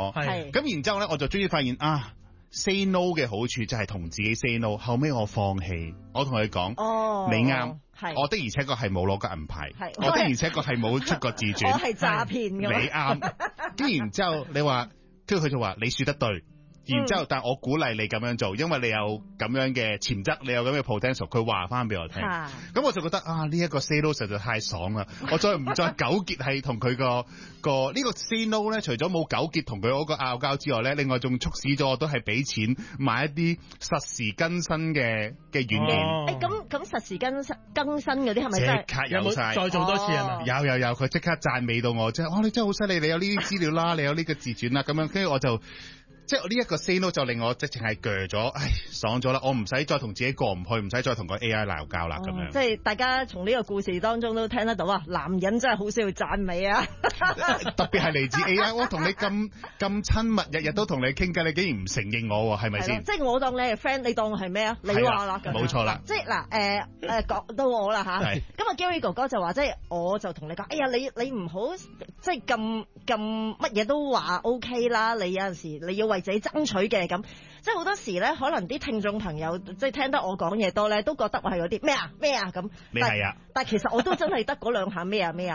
我。咁然之後咧，我就終於發現say no 嘅好處就係同自己 say no。後尾我放棄，我同佢講，你啱，我的而且確係冇攞過銀牌，我的而且確係冇出過自傳， 我係詐騙㗎。 你啱。跟然之後你話，跟住佢就話你說得對。然之後，但我鼓勵你咁樣做，因為你有咁樣嘅潛質，你有咁嘅 potential。佢話翻俾我聽，咁我就覺得呢一個 say no 實在太爽啦！我再唔再糾結係同佢個呢個 say no 咧，除咗冇糾結同佢嗰個拗交之外咧，另外仲促使咗我都係俾錢買一啲實時更新嘅軟件。 咁實時更新嗰啲係咪真係即刻有晒？ 再做多次係咪？ 有，佢即刻讚美到我，即係你真係好犀利，你有呢啲資料啦，你有呢個自傳啦，咁樣跟住我就。即係呢一個 say no 就令我直情係鋸咗，爽咗啦！我唔使再同自己過唔去，唔使再同個 AI 鬧交啦咁樣。 即係大家從呢個故事當中都聽得到男人真係好需要讚美啊！ 特別係嚟自 AI， 我同你咁親密，日日都同你傾偈，你竟然唔承認我，係咪先？ 即係我當你係 friend， 你當我係咩啊？你話啦， 冇錯啦。 即係嗱講到我啦嚇。咁Gary 哥哥就話，即係我就同你講，哎呀你唔好即係咁乜嘢都話 OK 啦，你有陣時你要為自己爭取嘅咁，即係好多時咧，可能啲聽眾朋友即係聽得我講嘢多咧，都覺得我係嗰啲咩啊咁。 你係啊？ 但係其實我都真係得嗰兩下咩啊咁。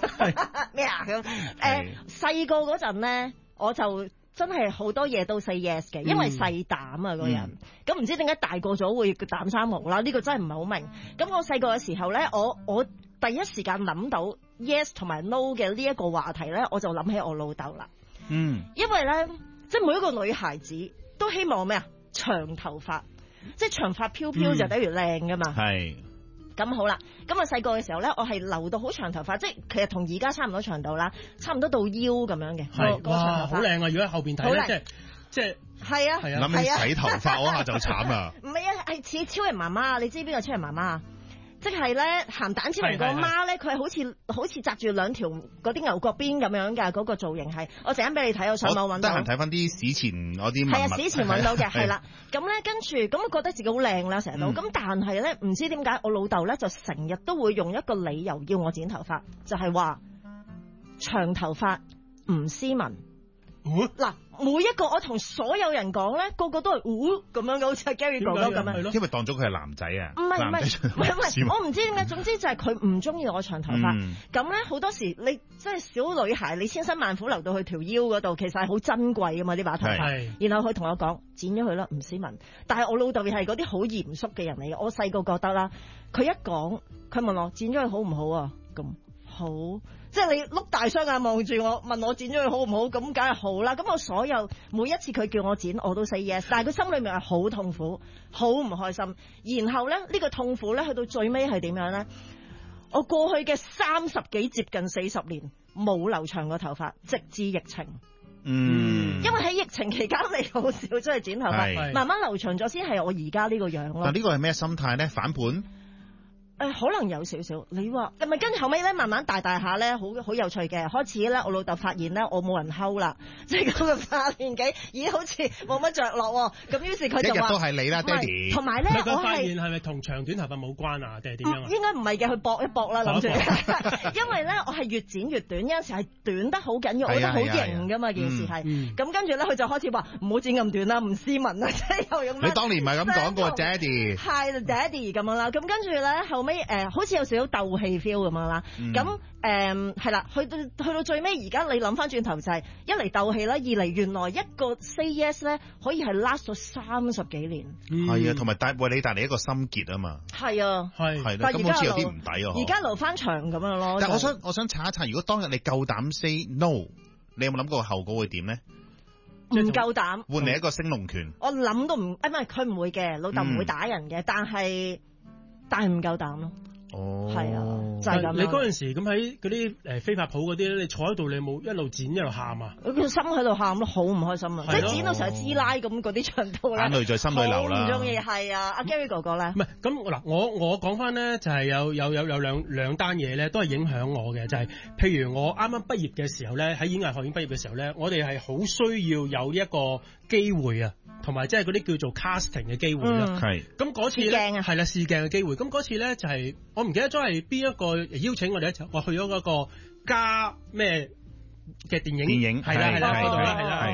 細個嗰陣咧，我就真係好多嘢都 say yes 嘅，因為細膽啊個人。咁唔知點解大個咗會膽生毛啦？呢個真係唔係好明。咁我細個嘅時候咧，我第一時間諗到 yes 同埋 no 嘅呢一個話題咧，我就諗起我老豆啦。因為咧。即係每一個女孩子都希望咩啊？長頭髮，即係長髮飄飄就等於靚噶嘛。係。咁好啦，咁細個嘅時候咧，我係留到好長頭髮，即係其實同而家差唔多長度啦，差唔多到腰咁樣嘅。 係。哇，好靚啊！如果喺後邊睇咧，即係。係啊。 諗起洗頭髮嗰下就慘啦。 唔係啊，係似超人媽媽，你知邊個超人媽媽啊？即係咧，鹹蛋超人個媽咧，佢係好似紮住兩條嗰啲牛角邊咁樣嘅嗰個造型係，我陣間俾你睇，我上網揾到。得閒睇翻啲史前嗰啲文物。 係啊，史前揾到嘅，係啦。咁咧跟住，咁我覺得自己好靚啦，成日都。咁但係咧，唔知點解我老豆咧就成日都會用一個理由要我剪頭髮，就係話長頭髮唔斯文。嗱，每一個我同所有人講咧，個個都係咁樣嘅，好似阿 Gary 哥哥咁樣。 因為當咗佢係男仔啊。唔係，我唔知點解。總之就係佢唔中意我長頭髮。咁咧好多時你即係小女孩，你千辛萬苦留到去條腰嗰度，其實係好珍貴噶嘛，呢把頭髮。然後佢同我講剪咗佢啦，唔斯文。但係我老豆又係嗰啲好嚴肅嘅人嚟嘅。我細個覺得啦，佢一講，佢問我剪咗佢好唔好啊？咁好。即係你碌大雙眼望住我，問我剪咗佢好唔好？咁梗係好啦。咁我所有每一次佢叫我剪，我都 say yes。但係佢心裏面係好痛苦，好唔開心。然後咧呢個痛苦咧去到最尾係點樣咧？我過去嘅30幾接近40年冇留長過頭髮，直至疫情。因為喺疫情期間你好少出去剪頭髮，慢慢留長咗先係我而家呢個樣咯。 但呢個係咩心態咧？反叛？ 可能有少少，你話咪跟住後尾咧，慢慢大下咧，好有趣嘅。開始咧，我老豆發現咧，我冇人睺啦，即係咁嘅年紀，咦，好似冇乜着落。咁於是佢就話：一日都係你啦，爹哋。 同埋咧， 我發現係咪同長短頭髮冇關啊？定係點樣？ 應該唔係嘅，去搏一搏啦，諗住。因為咧，我係越剪越短，有陣時係短得好緊要，我覺得好型噶嘛，件事係。咁跟住咧，佢就開始話唔好剪咁短啦，唔斯文啦，即係又用。 你當年唔係咁講過，爹哋。係爹哋咁樣啦，咁跟住咧後尾好似有少少鬥氣 feel 咁樣啦，咁係啦，去到最尾，而家你諗翻轉頭就係一嚟鬥氣啦，二嚟原來一個 say yes 咧可以係 last 咗30幾年。 係啊，同埋為你帶嚟一個心結啊嘛。係啊， 係啦，咁好似有啲唔抵啊。 而家留翻長咁樣咯。 但係我想查一查，如果當日你夠膽 say no， 你有冇諗過後果會點咧？ 唔夠膽換嚟一個升龍拳。 我諗都唔，係佢唔會嘅，老豆唔會打人嘅，但係唔夠膽咯。係啊，就係咁。 你嗰陣時咁喺嗰啲飛髮鋪嗰啲咧，你坐喺度，你有冇一路剪一路喊啊？ 個心喺度喊咯，好唔開心啊！即係剪到成日師奶咁嗰啲長度咧， 眼淚在心裏流啦。 唔中意係啊，阿 Gary 哥哥咧， 唔係咁嗱，我講翻咧就係有兩單嘢咧，都係影響我嘅，就係譬如我啱啱畢業嘅時候咧，喺演藝學院畢業嘅時候咧，我哋係好需要有一個機會啊，同埋即係嗰啲叫做 casting 嘅機會啦。係咁嗰次咧，係啦試鏡嘅機會。咁嗰次咧就係我唔記得咗係邊一個邀請我哋一齊，我去咗嗰個加咩嘅電影係啦嗰度啦，係啦。